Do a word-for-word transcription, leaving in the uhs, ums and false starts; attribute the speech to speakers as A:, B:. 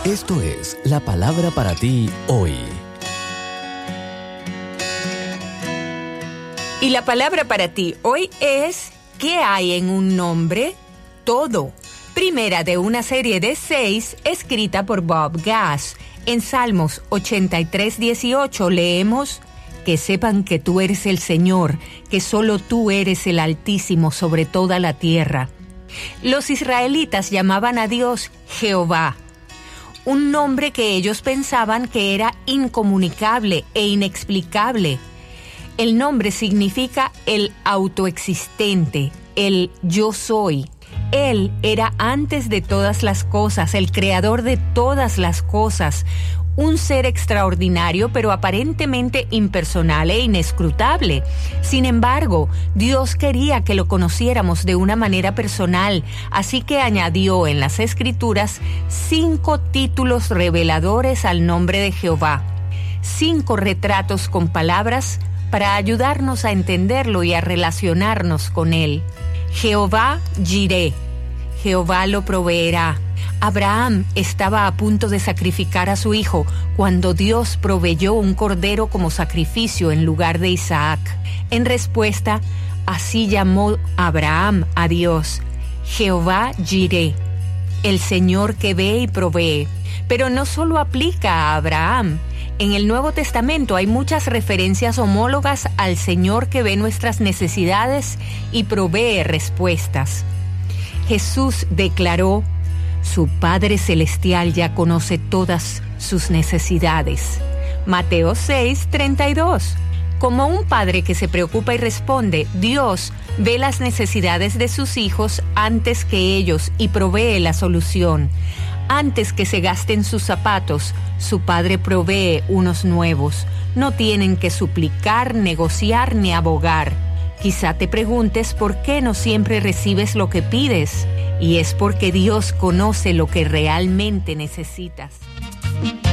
A: Esto es la palabra para ti hoy.
B: Y la palabra para ti hoy es: ¿qué hay en un nombre? Todo. Primera de una serie de seis escrita por Bob Gass. En Salmos ochenta y tres, dieciocho leemos: que sepan que tú eres el Señor, que solo tú eres el Altísimo sobre toda la tierra. Los israelitas llamaban a Dios Jehová, un nombre que ellos pensaban que era incomunicable e inexplicable. El nombre significa el autoexistente, el yo soy. Él era antes de todas las cosas, el creador de todas las cosas, un ser extraordinario pero aparentemente impersonal e inescrutable. Sin embargo, Dios quería que lo conociéramos de una manera personal, así que añadió en las Escrituras cinco títulos reveladores al nombre de Jehová, cinco retratos con palabras para ayudarnos a entenderlo y a relacionarnos con Él. Jehová Jireh, Jehová lo proveerá. Abraham estaba a punto de sacrificar a su hijo cuando Dios proveyó un cordero como sacrificio en lugar de Isaac. En respuesta, así llamó Abraham a Dios: Jehová Jireh, el Señor que ve y provee. Pero no solo aplica a Abraham. En el Nuevo Testamento hay muchas referencias homólogas al Señor que ve nuestras necesidades y provee respuestas. Jesús declaró: su Padre Celestial ya conoce todas sus necesidades. Mateo seis, treinta y dos. Como un padre que se preocupa y responde, Dios ve las necesidades de sus hijos antes que ellos y provee la solución. Antes que se gasten sus zapatos, su Padre provee unos nuevos. No tienen que suplicar, negociar ni abogar. Quizá te preguntes por qué no siempre recibes lo que pides. Y es porque Dios conoce lo que realmente necesitas.